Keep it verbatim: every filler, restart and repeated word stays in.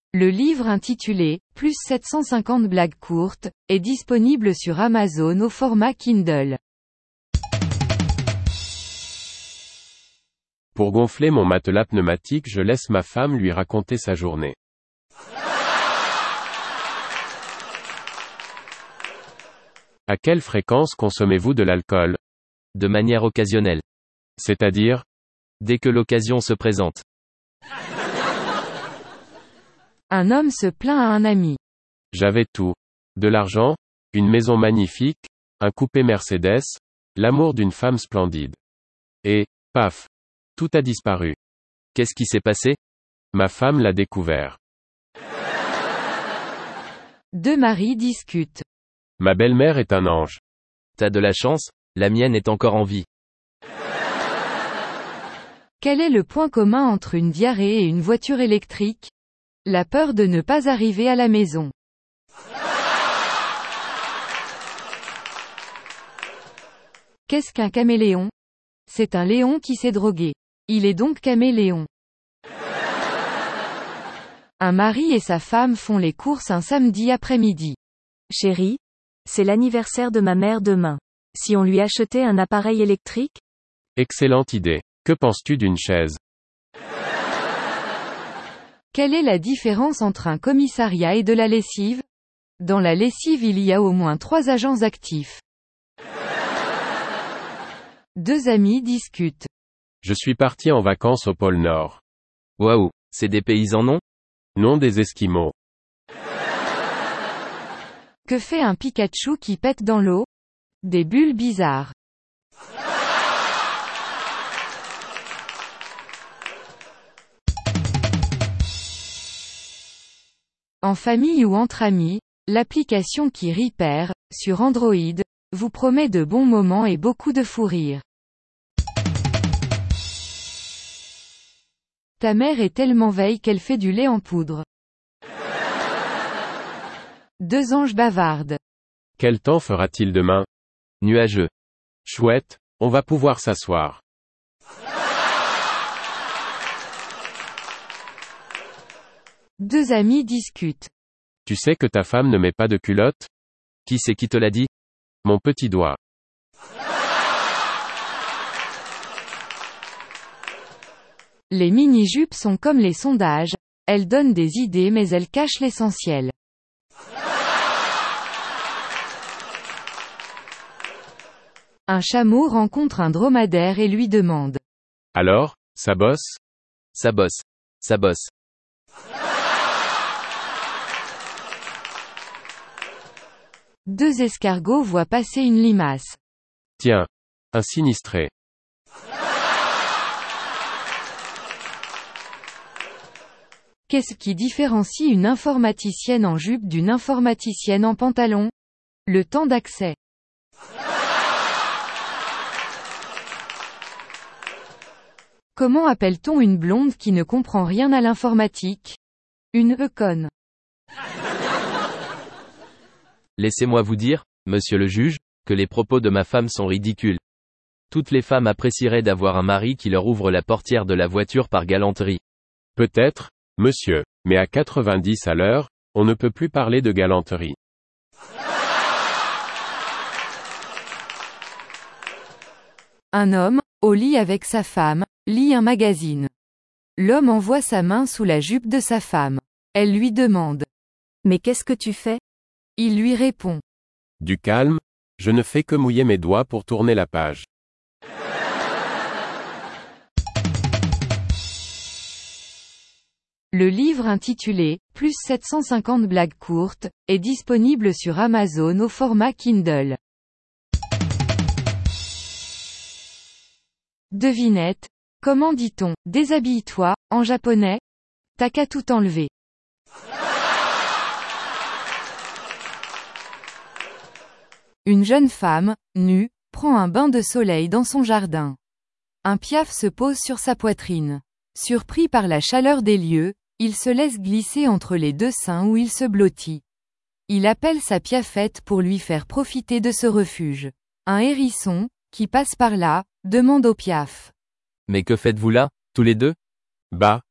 Le livre intitulé « Plus sept cent cinquante blagues courtes » est disponible sur Amazon au format Kindle. Pour gonfler mon matelas pneumatique, je laisse ma femme lui raconter sa journée. À quelle fréquence consommez-vous de l'alcool? De manière occasionnelle. C'est-à-dire? Dès que l'occasion se présente. Un homme se plaint à un ami. J'avais tout. De l'argent, une maison magnifique, un coupé Mercedes, l'amour d'une femme splendide. Et, paf, tout a disparu. Qu'est-ce qui s'est passé? Ma femme l'a découvert. Deux maris discutent. Ma belle-mère est un ange. T'as de la chance, la mienne est encore en vie. Quel est le point commun entre une diarrhée et une voiture électrique? La peur de ne pas arriver à la maison. Qu'est-ce qu'un caméléon? C'est un lion qui s'est drogué. Il est donc caméléon. Un mari et sa femme font les courses un samedi après-midi. Chérie, c'est l'anniversaire de ma mère demain. Si on lui achetait un appareil électrique? Excellente idée. Que penses-tu d'une chaise? Quelle est la différence entre un commissariat et de la lessive? Dans la lessive il y a au moins trois agents actifs. Deux amis discutent. Je suis parti en vacances au pôle Nord. Waouh, c'est des paysans non? Non, des Esquimaux. Que fait un Pikachu qui pète dans l'eau? Des bulles bizarres. En famille ou entre amis, l'application qui rit perd, sur Android, vous promet de bons moments et beaucoup de fou rire. Ta mère est tellement veille qu'elle fait du lait en poudre. Deux anges bavardent. Quel temps fera-t-il demain? Nuageux. Chouette, on va pouvoir s'asseoir. Deux amis discutent. Tu sais que ta femme ne met pas de culotte? Qui c'est qui te l'a dit? Mon petit doigt. Les mini-jupes sont comme les sondages, elles donnent des idées mais elles cachent l'essentiel. Un chameau rencontre un dromadaire et lui demande. Alors, ça bosse? Ça bosse. Ça bosse. Deux escargots voient passer une limace. Tiens, un sinistré. Qu'est-ce qui différencie une informaticienne en jupe d'une informaticienne en pantalon? Le temps d'accès. Comment appelle-t-on une blonde qui ne comprend rien à l'informatique? Une econ. Laissez-moi vous dire, monsieur le juge, que les propos de ma femme sont ridicules. Toutes les femmes apprécieraient d'avoir un mari qui leur ouvre la portière de la voiture par galanterie. Peut-être, monsieur, mais à quatre-vingt-dix à l'heure, on ne peut plus parler de galanterie. Un homme, au lit avec sa femme, lit un magazine. L'homme envoie sa main sous la jupe de sa femme. Elle lui demande. Mais qu'est-ce que tu fais? Il lui répond. Du calme, je ne fais que mouiller mes doigts pour tourner la page. Le livre intitulé « Plus sept cent cinquante blagues courtes » est disponible sur Amazon au format Kindle. Devinette. Comment dit-on « déshabille-toi » en japonais? T'as qu'à tout enlever. Une jeune femme, nue, prend un bain de soleil dans son jardin. Un piaf se pose sur sa poitrine. Surpris par la chaleur des lieux, il se laisse glisser entre les deux seins où il se blottit. Il appelle sa piafette pour lui faire profiter de ce refuge. Un hérisson, qui passe par là, demande au piaf. Mais que faites-vous là, tous les deux? Bah,